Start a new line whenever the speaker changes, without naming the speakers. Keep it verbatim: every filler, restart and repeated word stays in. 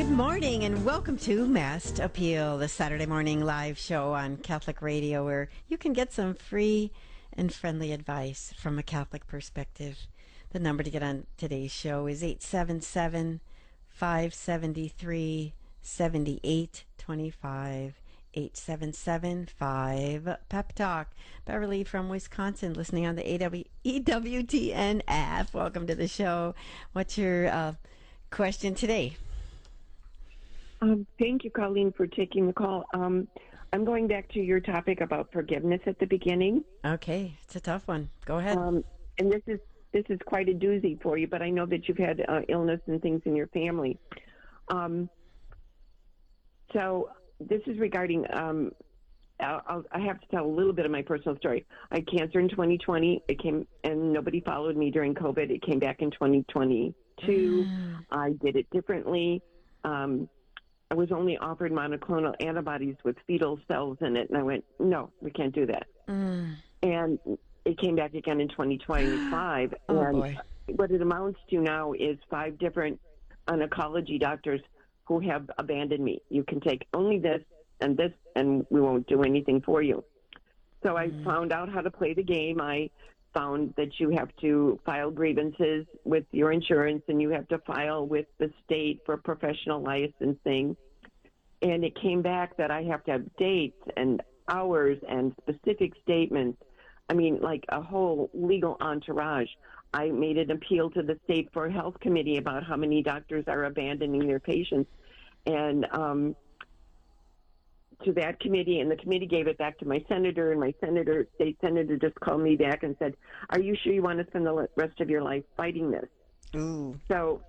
Good morning and welcome to Mast Appeal, the Saturday morning live show on Catholic Radio where you can get some free and friendly advice from a Catholic perspective. The number to get on today's show is eight seven seven, five seven three, seven eight two five. eight seven seven five Pep Talk. Beverly from Wisconsin listening on the A W, E W T N app. Welcome to the show. What's your uh, question today?
Um, thank you, Colleen, for taking the call. Um, I'm going back to your topic about forgiveness at the beginning.
Okay, it's a tough one. Go ahead.
Um, and this is this is quite a doozy for you, but I know that you've had uh, illness and things in your family. Um, so this is regarding. Um, I'll, I'll, I have to tell a little bit of my personal story. I had cancer in twenty twenty. It came, and nobody followed me during COVID. It came back in twenty twenty-two. Mm. I did it differently. Um, I was only offered monoclonal antibodies with fetal cells in it, and I went, no, we can't do that. Mm. And it came back again in twenty twenty-five.
Oh,
and
boy.
What it amounts to now is five different oncology doctors who have abandoned me. You can take only this and this, and we won't do anything for you. So I mm. found out how to play the game. I found that you have to file grievances with your insurance and you have to file with the state for professional licensing. And it came back that I have to have dates and hours and specific statements. I mean, like a whole legal entourage. I made an appeal to the state for health committee about how many doctors are abandoning their patients. And, um, to that committee, and the committee gave it back to my senator, and my senator, state senator, just called me back and said, are you sure you want to spend the rest of your life fighting this?
Ooh.
So